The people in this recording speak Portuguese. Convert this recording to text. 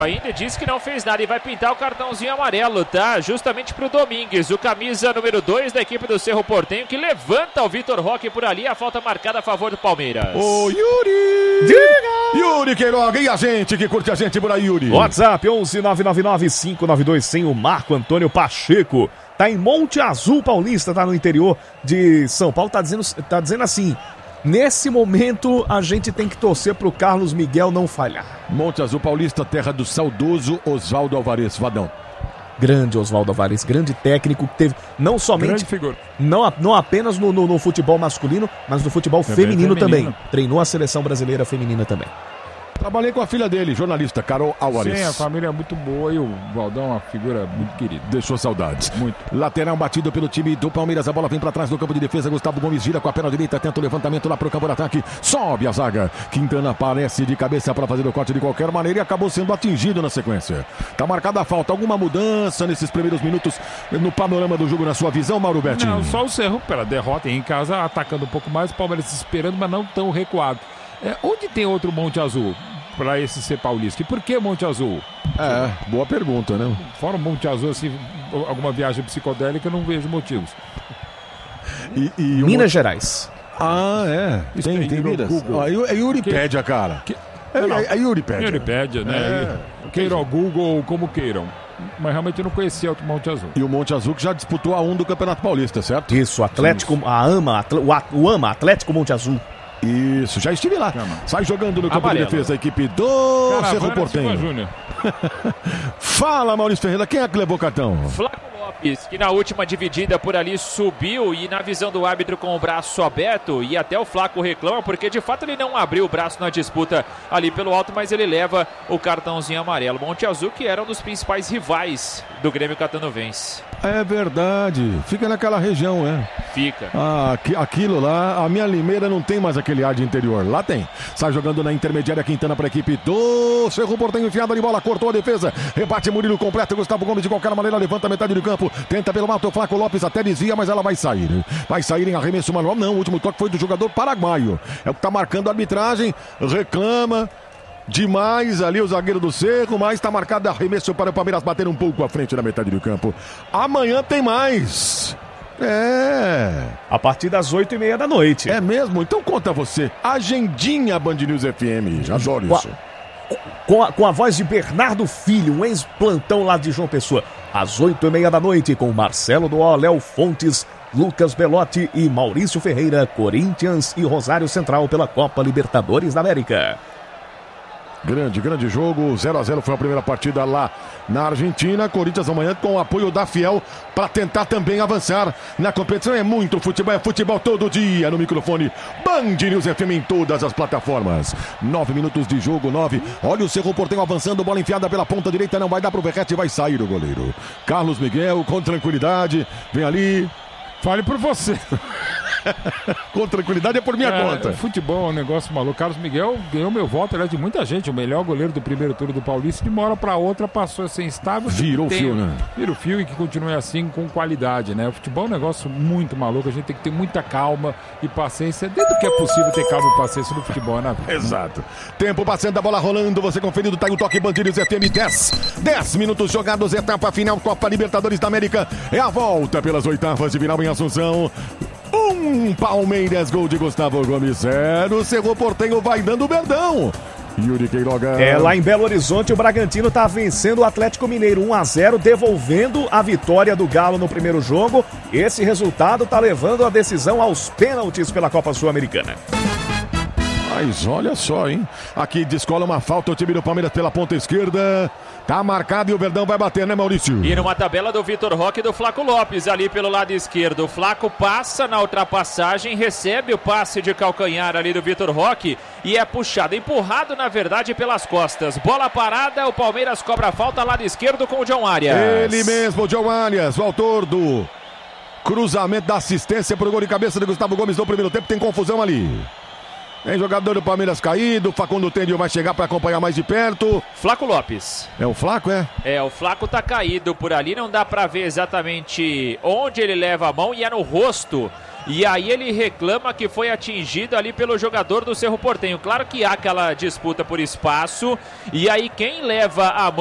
Ainda disse que não fez nada e vai pintar o cartãozinho amarelo, tá? Justamente pro Domingues, o camisa número 2 da equipe do Cerro Porteño, que levanta o Vitor Roque por ali, a falta marcada a favor do Palmeiras. Ô, Yuri! Diga! Yuri Queiroga, e a gente que curte a gente por aí, Yuri? WhatsApp 11-999-592-100, o Marco Antônio Pacheco. Tá em Monte Azul Paulista, tá no interior de São Paulo, tá dizendo assim: nesse momento a gente tem que torcer pro Carlos Miguel não falhar. Monte Azul Paulista, terra do saudoso Oswaldo Alvarez, Vadão. Grande Oswaldo Alvarez, grande técnico, que teve não somente, não apenas no futebol masculino, mas no futebol feminino também. Treinou a seleção brasileira feminina também. Trabalhei com a filha dele, jornalista Carol Alvarez. Sim, a família é muito boa e o Valdão é uma figura muito querida. Deixou saudades. Muito. Lateral batido pelo time do Palmeiras, a bola vem pra trás do campo de defesa, Gustavo Gomes gira com a perna direita, tenta o levantamento lá pro campo de ataque, sobe a zaga, Quintana aparece de cabeça para fazer o corte de qualquer maneira e acabou sendo atingido na sequência. Tá marcada a falta, alguma mudança nesses primeiros minutos no panorama do jogo, na sua visão, Mauro Betti? Não, só o Cerro pela derrota em casa, atacando um pouco mais, o Palmeiras esperando, mas não tão recuado. Onde tem outro Monte Azul para esse ser paulista? E por que Monte Azul? Boa pergunta, né? Fora o Monte Azul, assim, alguma viagem psicodélica, eu não vejo motivos. Minas Gerais. Tem Minas. É Yuripédia, cara. É Yuripédia. Yuripédia, né? Queiram o Google como queiram. Mas realmente eu não conhecia o Monte Azul. E o Monte Azul que já disputou a 1 do Campeonato Paulista, certo? Isso, Atlético, o AMA, Atlético Monte Azul. Isso, já estive lá. Sai jogando no campo de defesa a equipe do Cerro Porteño. Fala, Maurício Ferreira, quem é que levou o cartão? Flaco Lopes, que na última dividida por ali subiu e na visão do árbitro com o braço aberto, e até o Flaco reclama porque de fato ele não abriu o braço na disputa ali pelo alto, mas ele leva o cartãozinho amarelo. Monte Azul, que era um dos principais rivais do Grêmio Catanovense. É verdade, fica naquela região, Fica. Aquilo lá, a minha Limeira não tem mais aquele ar de interior, lá tem. Sai jogando na intermediária, Quintana para a equipe do Cerro Porteño, enfiada de bola, cortou a defesa, rebate Murilo completo, Gustavo Gomes de qualquer maneira levanta a metade do campo, tenta pelo mato, Flaco Lopes até desvia, mas ela vai sair em arremesso manual, não, o último toque foi do jogador paraguaio, é o que tá marcando a arbitragem, reclama demais ali o zagueiro do Cerro, mas está marcado arremesso para o Palmeiras bater um pouco à frente da metade do campo. Amanhã tem mais. A partir das 8h30 da noite. É mesmo? Então conta você. Agendinha Band News FM. Adoro isso. Com a voz de Bernardo Filho, um ex-plantão lá de João Pessoa. Às 8h30 da noite, com Marcelo Doó, Léo Fontes, Lucas Belotti e Maurício Ferreira, Corinthians e Rosário Central pela Copa Libertadores da América. Grande jogo, 0-0 foi a primeira partida lá na Argentina. Corinthians amanhã com o apoio da Fiel para tentar também avançar na competição. É muito futebol, é futebol todo dia no microfone Band News FM em todas as plataformas. 9 minutos de jogo, 9. Olha o Cerro Porteño avançando, bola enfiada pela ponta direita, não vai dar pro Verratti, vai sair o goleiro. Carlos Miguel com tranquilidade, vem ali. Fale por você. Com tranquilidade é por minha conta. Futebol é um negócio maluco. Carlos Miguel ganhou meu voto, aliás, de muita gente. O melhor goleiro do primeiro turno do Paulista. De uma hora para outra passou a ser instável. Virou o fio, né? Vira o fio e que continue assim com qualidade, né? O futebol é um negócio muito maluco. A gente tem que ter muita calma e paciência. Dentro do que é possível ter calma e paciência no futebol, né? Exato. Tempo passando, a bola rolando. Você conferindo, tá aí o toque Band News FM 10 minutos jogados, etapa final, Copa Libertadores da América. É a volta pelas oitavas de final em Assunção. Palmeiras, gol de Gustavo Gomes, 0. Cerro Porteño vai dando o Verdão. Yuri Queiroga. Lá em Belo Horizonte, o Bragantino tá vencendo o Atlético Mineiro 1-0, devolvendo a vitória do Galo no primeiro jogo. Esse resultado tá levando a decisão aos pênaltis pela Copa Sul-Americana. Mas olha só, hein? Aqui descola uma falta o time do Palmeiras pela ponta esquerda. Tá marcado e o Verdão vai bater, né, Maurício? E numa tabela do Vitor Roque e do Flaco Lopes ali pelo lado esquerdo. O Flaco passa na ultrapassagem, recebe o passe de calcanhar ali do Vitor Roque e é puxado, empurrado na verdade pelas costas. Bola parada, o Palmeiras cobra a falta lado esquerdo com o John Arias. Ele mesmo, o John Arias, o autor do cruzamento da assistência pro gol de cabeça de Gustavo Gomes no primeiro tempo. Tem confusão ali. Tem jogador do Palmeiras caído, Facundo Tendio vai chegar para acompanhar mais de perto. Flaco Lopes. É o Flaco, é? O Flaco tá caído por ali, não dá para ver exatamente onde ele leva a mão e é no rosto e aí ele reclama que foi atingido ali pelo jogador do Cerro Porteño. Claro que há aquela disputa por espaço, e aí quem leva a mão